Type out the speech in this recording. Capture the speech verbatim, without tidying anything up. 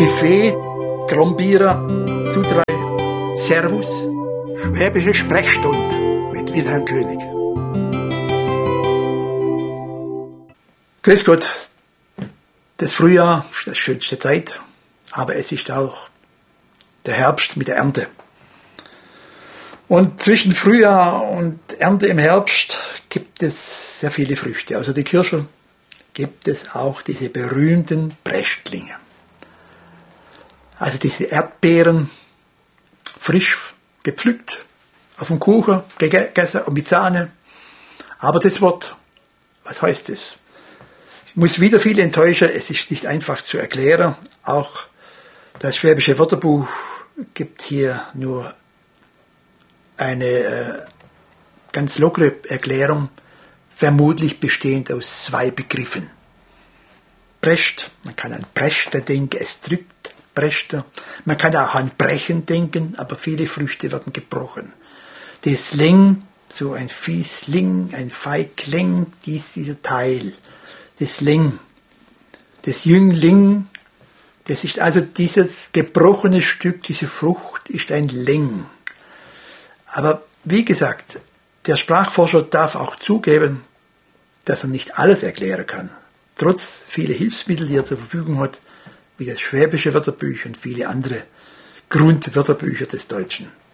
Koryphäe, Grombierer, Zutrei, Servus, Schwäbische Sprechstunde mit Wilhelm König. Grüß Gott, das Frühjahr ist die schönste Zeit, aber es ist auch der Herbst mit der Ernte. Und zwischen Frühjahr und Ernte im Herbst gibt es sehr viele Früchte. Außer die Kirsche gibt es auch diese berühmten Prechtlinge. Also diese Erdbeeren, frisch gepflückt, auf dem Kuchen gegessen und mit Sahne. Aber das Wort, was heißt es? Ich muss wieder viele enttäuschen, es ist nicht einfach zu erklären. Auch das Schwäbische Wörterbuch gibt hier nur eine äh, ganz lockere Erklärung, vermutlich bestehend aus zwei Begriffen. Precht, man kann an Prechter denken, es drückt Prechter. Man kann auch an Brechen denken, aber viele Früchte werden gebrochen. Das Ling, so ein Fiesling, ein Feigling, dies, dieser Teil. Das Ling, das Jüngling, das ist also dieses gebrochene Stück, diese Frucht ist ein Ling. Aber wie gesagt, der Sprachforscher darf auch zugeben, dass er nicht alles erklären kann. Trotz vieler Hilfsmittel, die er zur Verfügung hat, wie das Schwäbische Wörterbuch und viele andere Grundwörterbücher des Deutschen.